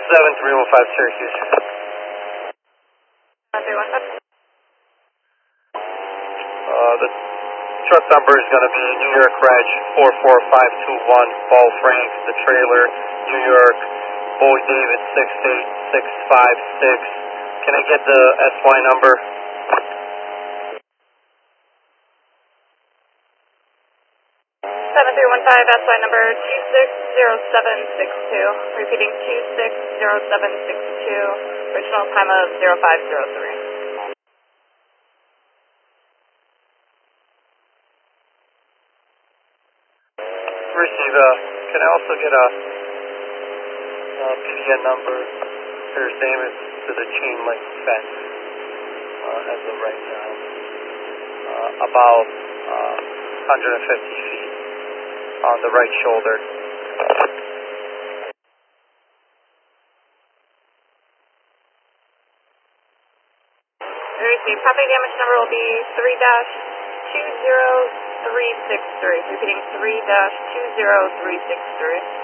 7315 Syracuse. 7315. The truck number is going to be New York Reg 44521, Paul Frank, the trailer, New York, Boy David 68656. Can I get the SY number? 7315, SY number 260762. Repeating 260762. Original time of 0503. Receive. Can I also get a PDN number? There's damage to the chain link fence as of right now. About 150 feet on the right shoulder. Receive. Property damage number will be 3-20363. Repeating 3-20363.